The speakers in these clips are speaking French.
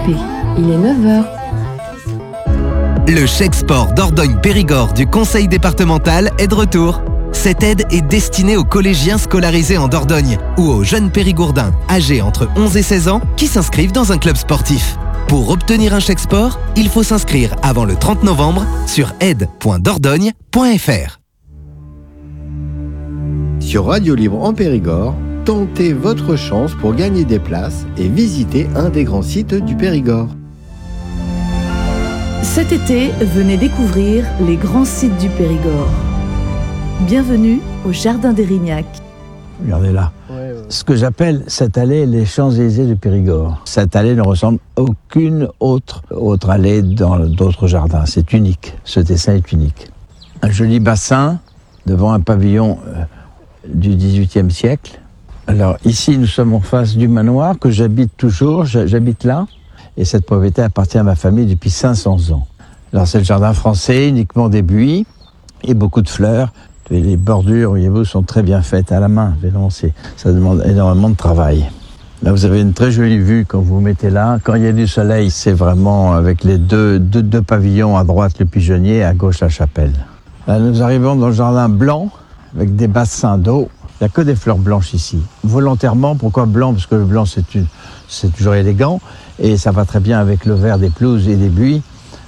Il est 9h. Le chèque sport Dordogne-Périgord du conseil départemental est de retour. Cette aide est destinée aux collégiens scolarisés en Dordogne ou aux jeunes périgourdins âgés entre 11 et 16 ans qui s'inscrivent dans un club sportif. Pour obtenir un chèque sport, il faut s'inscrire avant le 30 novembre sur aide.dordogne.fr. Sur Radio Libre en Périgord, tentez votre chance pour gagner des places et visiter un des grands sites du Périgord. Cet été, venez découvrir les grands sites du Périgord. Bienvenue au Jardin d'Érignac. Regardez là. Ce que j'appelle cette allée les Champs-Élysées du Périgord. Cette allée ne ressemble à aucune autre allée dans d'autres jardins. C'est unique. Ce dessin est unique. Un joli bassin devant un pavillon du XVIIIe siècle. Alors ici, nous sommes en face du manoir que j'habite toujours. J'habite là. Et cette propriété appartient à ma famille depuis 500 ans. Alors c'est le jardin français, uniquement des buis et beaucoup de fleurs. Les bordures, voyez-vous, sont très bien faites à la main. Évidemment, ça demande énormément de travail. Là, vous avez une très jolie vue quand vous vous mettez là. Quand il y a du soleil, c'est vraiment avec les deux pavillons, à droite le pigeonnier, à gauche la chapelle. Là, nous arrivons dans le jardin blanc, avec des bassins d'eau. Il n'y a que des fleurs blanches ici. Volontairement, pourquoi blanc? Parce que le blanc, c'est toujours élégant. Et ça va très bien avec le vert des pelouses et des buis.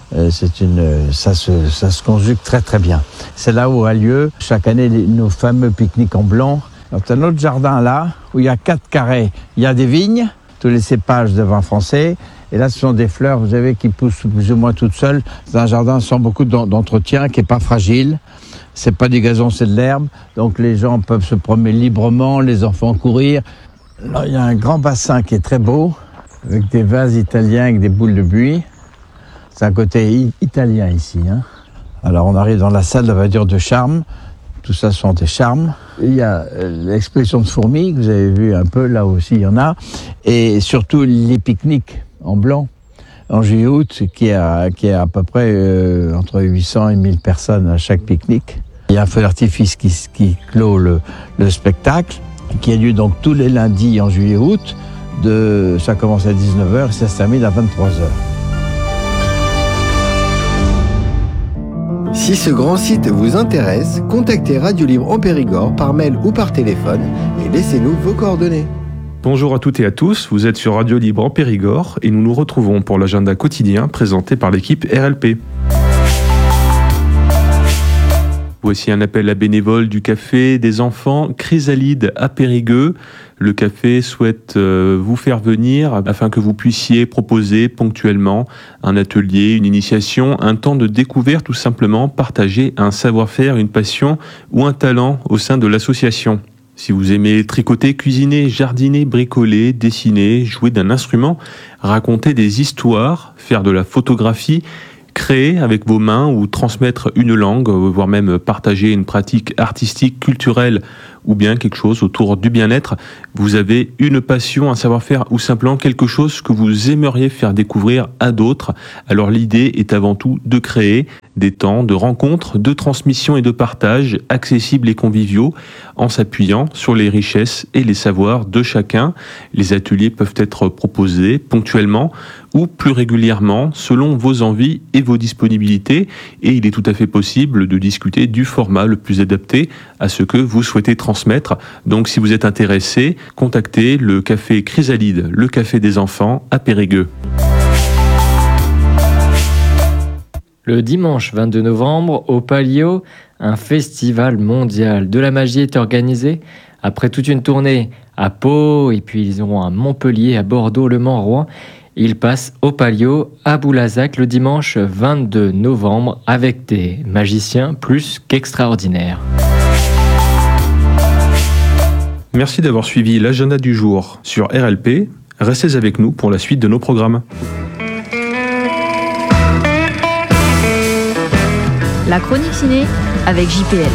Ça se conjugue très très bien. C'est là où a lieu chaque année nos fameux pique-niques en blanc. Dans un autre jardin là, où il y a 4 carrés, il y a des vignes, tous les cépages de vin français. Et là, ce sont des fleurs, vous savez, qui poussent plus ou moins toutes seules. C'est un jardin sans beaucoup d'entretien, qui n'est pas fragile. C'est pas du gazon, c'est de l'herbe. Donc les gens peuvent se promener librement, les enfants courir. Là, il y a un grand bassin qui est très beau, avec des vases italiens avec des boules de buis. C'est un côté italien ici. Alors on arrive dans la salle, on va dire, de charme. Tout ça sont des charmes. Il y a l'exposition de fourmis, que vous avez vu un peu, là aussi il y en a. Et surtout les pique-niques en blanc, en juillet-août, qui est à peu près entre 800 et 1000 personnes à chaque pique-nique. Il y a un feu d'artifice qui clôt le spectacle, qui a lieu donc tous les lundis en juillet-août. Ça commence à 19h et ça se termine à 23h. Si ce grand site vous intéresse, contactez Radio Libre en Périgord par mail ou par téléphone et laissez-nous vos coordonnées. Bonjour à toutes et à tous, vous êtes sur Radio Libre en Périgord et nous nous retrouvons pour l'agenda quotidien présenté par l'équipe RLP. Voici un appel à bénévoles du café des enfants Chrysalide à Périgueux. Le café souhaite vous faire venir afin que vous puissiez proposer ponctuellement un atelier, une initiation, un temps de découverte ou simplement partager un savoir-faire, une passion ou un talent au sein de l'association. Si vous aimez tricoter, cuisiner, jardiner, bricoler, dessiner, jouer d'un instrument, raconter des histoires, faire de la photographie, créer avec vos mains ou transmettre une langue, voire même partager une pratique artistique, culturelle ou bien quelque chose autour du bien-être, vous avez une passion, un savoir-faire ou simplement quelque chose que vous aimeriez faire découvrir à d'autres. Alors l'idée est avant tout de créer des temps de rencontres, de transmission et de partage accessibles et conviviaux en s'appuyant sur les richesses et les savoirs de chacun. Les ateliers peuvent être proposés ponctuellement ou plus régulièrement selon vos envies et vos disponibilités et il est tout à fait possible de discuter du format le plus adapté à ce que vous souhaitez transmettre. Donc si vous êtes intéressé, contactez le café Chrysalide, le café des enfants à Périgueux. Le dimanche 22 novembre, au Palio, un festival mondial de la magie est organisé. Après toute une tournée à Pau, et puis ils auront à Montpellier, à Bordeaux, Le Mans, Rouen. Ils passent au Palio à Boulazac le dimanche 22 novembre avec des magiciens plus qu'extraordinaires. Merci d'avoir suivi l'agenda du jour sur RLP. Restez avec nous pour la suite de nos programmes. La chronique ciné avec JPL.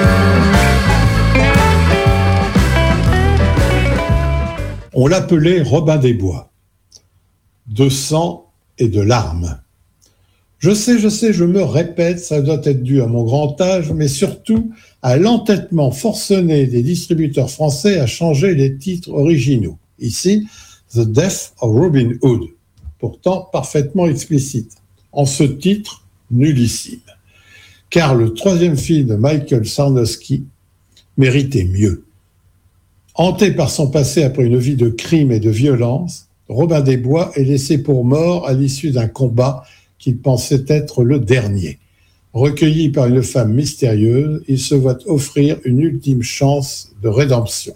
On l'appelait Robin des Bois. De sang et de larmes. Je sais, je me répète, ça doit être dû à mon grand âge, mais surtout à l'entêtement forcené des distributeurs français à changer les titres originaux. Ici, The Death of Robin Hood. pourtant parfaitement explicite. En ce titre, nullissime. Car le troisième film de Michael Sarnowski méritait mieux. Hanté par son passé après une vie de crime et de violence, Robin des Bois est laissé pour mort à l'issue d'un combat qu'il pensait être le dernier. Recueilli par une femme mystérieuse, il se voit offrir une ultime chance de rédemption.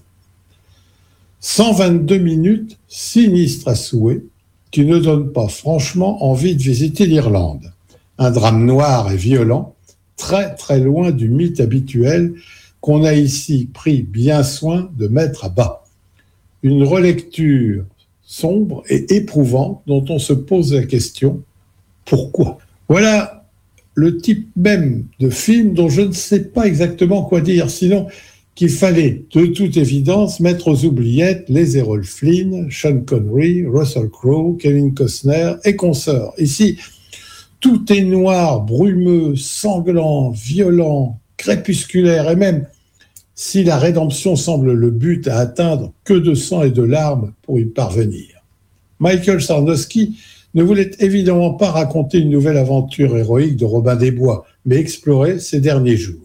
122 minutes sinistres à souhait, qui ne donnent pas franchement envie de visiter l'Irlande. Un drame noir et violent, très très loin du mythe habituel qu'on a ici pris bien soin de mettre à bas. Une relecture sombre et éprouvante dont on se pose la question « Pourquoi ?» Voilà le type même de film dont je ne sais pas exactement quoi dire, sinon qu'il fallait de toute évidence mettre aux oubliettes les Errol Flynn, Sean Connery, Russell Crowe, Kevin Costner et consorts. Ici, tout est noir, brumeux, sanglant, violent, crépusculaire, et même si la rédemption semble le but à atteindre, que de sang et de larmes pour y parvenir. Michael Sarnowski ne voulait évidemment pas raconter une nouvelle aventure héroïque de Robin des Bois, mais explorer ses derniers jours.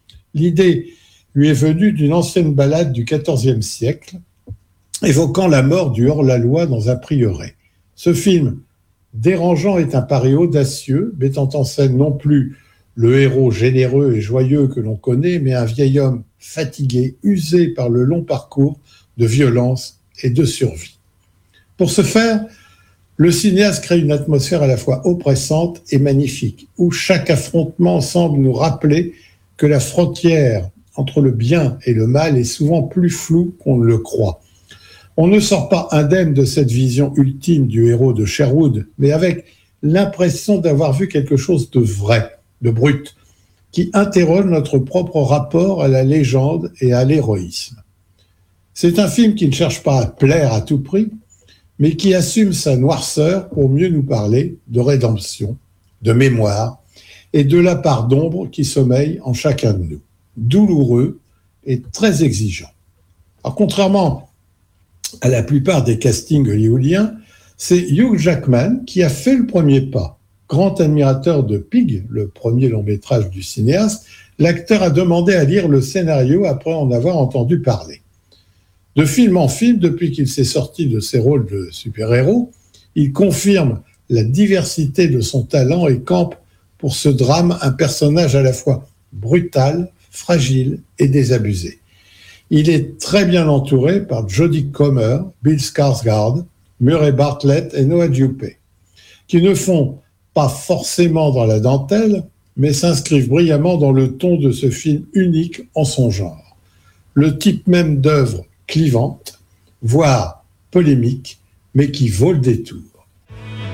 L'idée lui est venue d'une ancienne ballade du XIVe siècle, évoquant la mort du hors-la-loi dans un prieuré. Ce film dérangeant est un pari audacieux, mettant en scène non plus le héros généreux et joyeux que l'on connaît, mais un vieil homme fatigué, usé par le long parcours de violence et de survie. Pour ce faire, le cinéaste crée une atmosphère à la fois oppressante et magnifique, où chaque affrontement semble nous rappeler que la frontière entre le bien et le mal est souvent plus floue qu'on ne le croit. On ne sort pas indemne de cette vision ultime du héros de Sherwood, mais avec l'impression d'avoir vu quelque chose de vrai, de brut, qui interroge notre propre rapport à la légende et à l'héroïsme. C'est un film qui ne cherche pas à plaire à tout prix, mais qui assume sa noirceur pour mieux nous parler de rédemption, de mémoire et de la part d'ombre qui sommeille en chacun de nous. Douloureux et très exigeant. Alors, contrairement à la plupart des castings hollywoodiens, c'est Hugh Jackman qui a fait le premier pas. Grand admirateur de Pig, le premier long-métrage du cinéaste, l'acteur a demandé à lire le scénario après en avoir entendu parler. De film en film, depuis qu'il s'est sorti de ses rôles de super-héros, il confirme la diversité de son talent et campe pour ce drame un personnage à la fois brutal, fragile et désabusé. Il est très bien entouré par Jodie Comer, Bill Skarsgård, Murray Bartlett et Noah Jupe, qui ne font pas forcément dans la dentelle, mais s'inscrivent brillamment dans le ton de ce film unique en son genre. Le type même d'œuvre clivante, voire polémique, mais qui vaut le détour.